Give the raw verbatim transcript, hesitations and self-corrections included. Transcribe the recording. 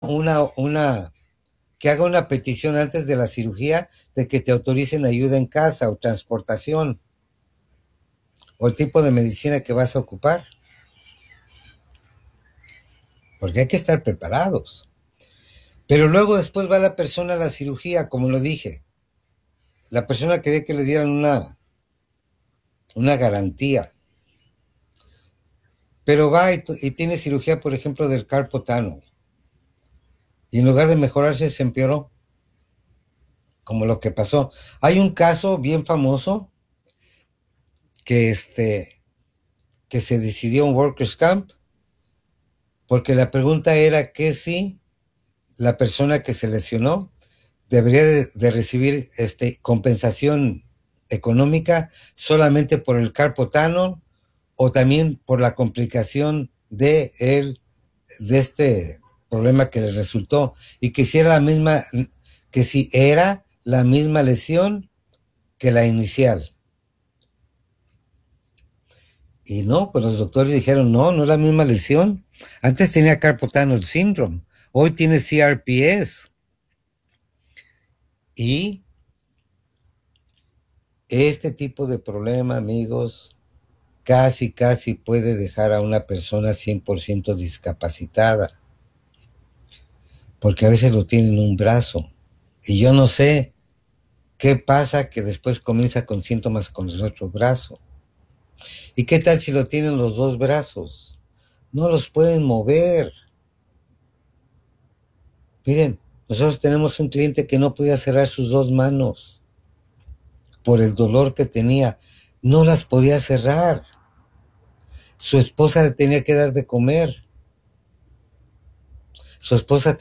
una, una, que haga una petición antes de la cirugía de que te autoricen ayuda en casa o transportación o el tipo de medicina que vas a ocupar, porque hay que estar preparados. Pero luego después va la persona a la cirugía, como lo dije. La persona quería que le dieran una, una garantía, pero va y, y tiene cirugía, por ejemplo, del carpal tunnel, y en lugar de mejorarse se empeoró, como lo que pasó. Hay un caso bien famoso que este que se decidió un workers camp porque la pregunta era que si la persona que se lesionó debería de, de recibir este compensación económica solamente por el carpal tunnel o también por la complicación de el de este problema que le resultó, y que si era la misma, que si era la misma lesión que la inicial. Y no, pues los doctores dijeron, no, no es la misma lesión. Antes tenía carpal tunnel syndrome, hoy tiene C R P S. Y este tipo de problema, amigos, casi, casi puede dejar a una persona cien por ciento discapacitada, porque a veces lo tienen un brazo. Y yo no sé qué pasa que después comienza con síntomas con el otro brazo. ¿Y qué tal si lo tienen los dos brazos? No los pueden mover. Miren, nosotros tenemos un cliente que no podía cerrar sus dos manos por el dolor que tenía. No las podía cerrar. Su esposa le tenía que dar de comer. Su esposa